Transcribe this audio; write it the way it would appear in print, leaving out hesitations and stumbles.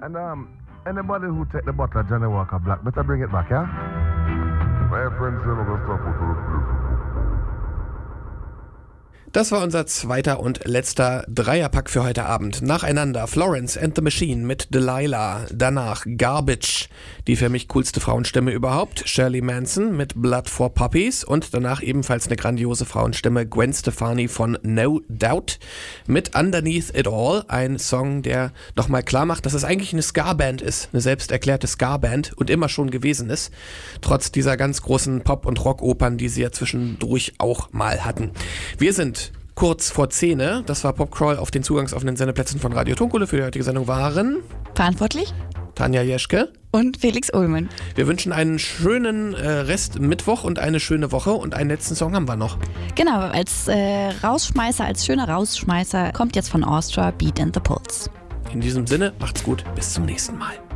And anybody who take the bottle of Johnny Walker Black, better bring it back, yeah? My friends say no stop with the Das war unser zweiter und letzter Dreierpack für heute Abend. Nacheinander Florence and the Machine mit Delilah, danach Garbage, die für mich coolste Frauenstimme überhaupt, Shirley Manson mit Blood for Puppies und danach ebenfalls eine grandiose Frauenstimme, Gwen Stefani von No Doubt mit Underneath It All, ein Song, der nochmal klar macht, dass es eigentlich eine Ska-Band ist, eine selbst erklärte Ska-Band und immer schon gewesen ist, trotz dieser ganz großen Pop- und Rockopern, die sie ja zwischendurch auch mal hatten. Wir sind kurz vor 10. Das war Popcrawl auf den zugangsoffenen Sendeplätzen von Radio Tunkule. Für die heutige Sendung waren verantwortlich Tanja Jeschke und Felix Ullmann. Wir wünschen einen schönen Rest Mittwoch und eine schöne Woche und einen letzten Song haben wir noch. Genau, als Rausschmeißer, als schöner Rausschmeißer kommt jetzt von Austria Beat and the Pulse. In diesem Sinne, macht's gut, bis zum nächsten Mal.